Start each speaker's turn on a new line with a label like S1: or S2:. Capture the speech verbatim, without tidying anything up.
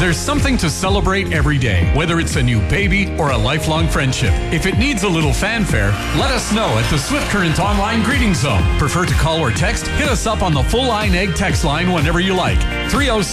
S1: There's something to celebrate every day, whether it's a new baby or a lifelong friendship. If it needs a little fanfare, let us know at the Swift Current Online Greeting Zone. Prefer to call or text? Hit us up on the Full Line Egg text line whenever you like. three oh